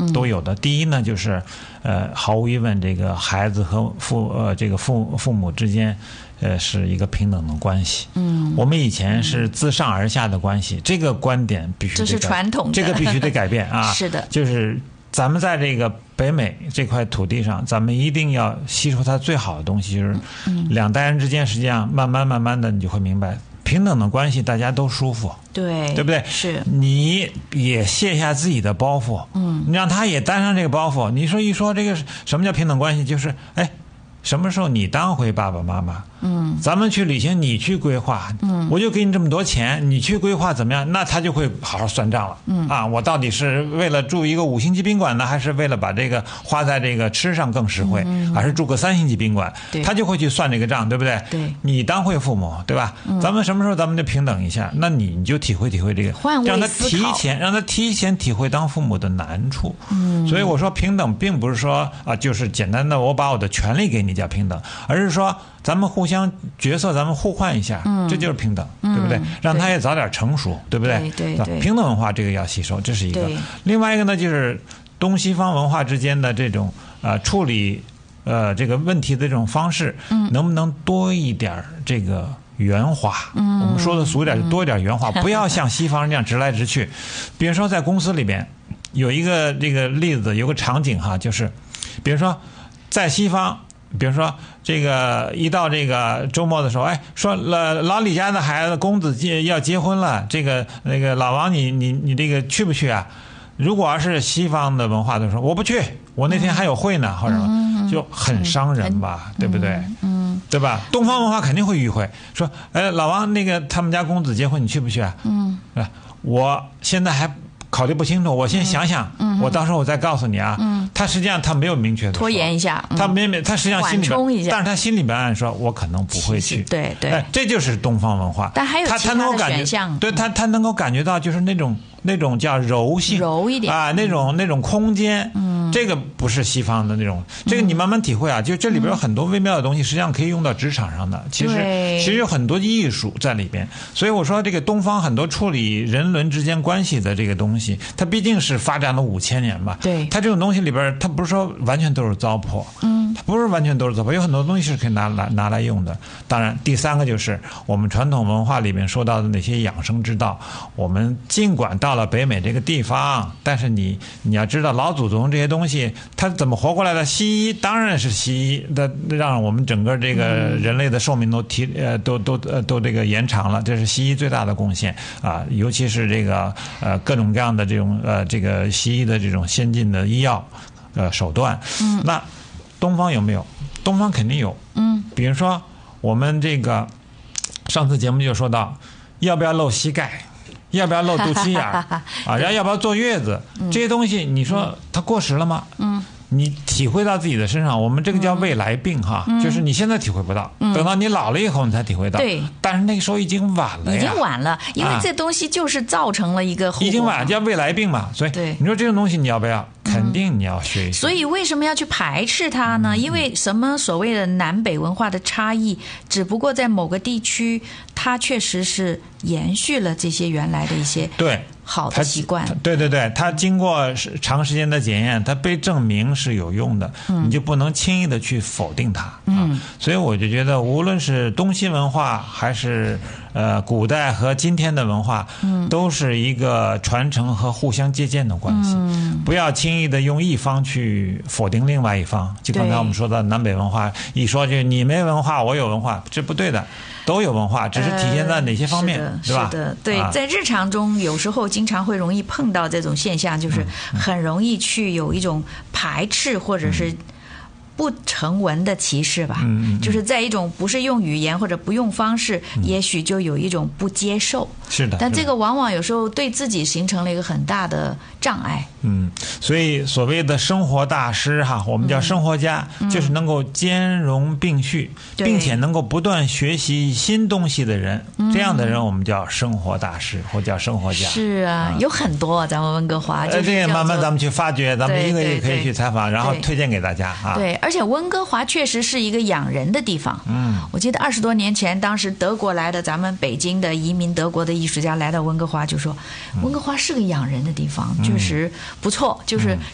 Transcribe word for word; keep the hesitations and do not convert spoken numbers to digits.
都有的。嗯、第一呢，就是呃，毫无疑问，这个孩子和父呃这个父父母之间。呃，是一个平等的关系。嗯，我们以前是自上而下的关系，嗯、这个观点必须得这是传统的， 这个必须得改变啊！ 是的， 就是咱们在这个北美这块土地上，咱们一定要吸收它最好的东西，就是两代人之间，实际上慢慢慢慢的，你就会明白，平等的关系大家都舒服， 对， 对不对？ 是， 你也卸下自己的包袱，嗯，你让他也担上这个包袱。你说一说这个什么叫平等关系，就是哎。什么时候你当回爸爸妈妈？嗯，咱们去旅行，你去规划，嗯，我就给你这么多钱，你去规划怎么样？那他就会好好算账了。嗯啊，我到底是为了住一个五星级宾馆呢，还是为了把这个花在这个吃上更实惠，嗯、还是住个三星级宾馆？他就会去算这个账，对不对？ 对， 你当回父母，对吧？嗯、咱们什么时候咱们就平等一下？那你你就体会体会这个，让他提前让他提前体会当父母的难处。嗯，所以我说平等并不是说啊，就是简单的我把我的权利给你叫平等，而是说咱们互相角色咱们互换一下，嗯、这就是平等，嗯、对不对？让他也早点成熟，对不对？ 对对对， 平等文化这个要吸收，这是一个。另外一个呢，就是东西方文化之间的这种呃处理呃这个问题的这种方式，嗯、能不能多一点这个圆滑？嗯、我们说的俗一点，就多一点圆滑，嗯、不要像西方人这样直来直去。比如说在公司里边有一个这个例子，有个场景哈，就是比如说在西方。比如说，这个一到这个周末的时候，哎，说老老李家的孩子公子结要结婚了，这个那个老王你你你这个去不去啊？如果要是西方的文化的时候，我不去，我那天还有会呢，或者就很伤人吧，对不对？嗯，对吧？东方文化肯定会迂回，说，哎，老王那个他们家公子结婚，你去不去啊？嗯，我现在还考虑不清楚，我先想想，嗯、我到时候我再告诉你啊。嗯他实际上他没有明确的拖延一下， 嗯、他没没他实际上心里边，但是他心里边暗说，我可能不会去。 对对、 哎，这就是东方文化。 但还有其他的选项， 对他他能够感觉到就是那种那种叫柔性， 柔一点啊，那种那种空间。嗯，这个不是西方的那种，这个你慢慢体会啊。就这里边有很多微妙的东西，实际上可以用到职场上的。其实其实有很多艺术在里边。所以我说这个东方很多处理人伦之间关系的这个东西，它毕竟是发展了五千年吧。 对， 它这种东西里边，它不是说完全都是糟粕，嗯，它不是完全都是糟粕，有很多东西是可以拿来拿来用的。当然，第三个就是我们传统文化里面说到的那些养生之道。我们尽管到了北美这个地方，但是你你要知道老祖宗这些东西，它怎么活过来的？西医当然是西医的，让我们整个这个人类的寿命都提呃都都呃都这个延长了，这是西医最大的贡献啊，尤其是这个呃各种各样的这种呃这个西医的这种先进的医药。呃，手段，嗯，那东方有没有？东方肯定有，嗯，比如说我们这个上次节目就说到，要不要露膝盖，要不要露肚脐眼啊，然后要不要坐月子，嗯、这些东西，你说它过时了吗？嗯。你体会到自己的身上，我们这个叫未来病哈，嗯、就是你现在体会不到，嗯、等到你老了以后你才体会到。 对， 但是那个时候已经晚了呀， 已经晚了，因为这东西就是造成了一个后果。 已经晚了，叫未来病嘛，所以你说这种东西你要不要？肯定你要学一学。 所以为什么要去排斥它呢？因为什么所谓的南北文化的差异，只不过在某个地区，它确实是延续了这些原来的一些对。 好的习惯， 对对对，它经过长时间的检验，它被证明是有用的，嗯、你就不能轻易的去否定它。嗯、啊，所以我就觉得，无论是东西文化，还是呃古代和今天的文化，嗯、都是一个传承和互相借鉴的关系。嗯、不要轻易的用一方去否定另外一方。就刚才我们说的南北文化，一说就你没文化，我有文化，这不对的。都有文化，只是体现在哪些方面， 呃、 对吧？ 是的，对，啊、在日常中有时候经常会容易碰到这种现象，就是很容易去有一种排斥或者是不成文的歧视吧，嗯、就是在一种不是用语言或者不用方式，嗯、也许就有一种不接受。 是的， 但这个往往有时候对自己形成了一个很大的障碍。 嗯，所以所谓的生活大师哈，我们叫生活家，嗯、就是能够兼容并蓄，嗯、并且能够不断学习新东西的人，嗯、这样的人我们叫生活大师或叫生活家。 是啊，啊有很多，咱们温哥华，就是这个慢慢咱们去发掘，咱们一个一个可以去采访，然后推荐给大家啊。 对，而且温哥华确实是一个养人的地方。嗯，我记得二十多年前，当时德国来的咱们北京的移民德国的艺术家来到温哥华，就说温哥华是个养人的地方，嗯、确实不错，就是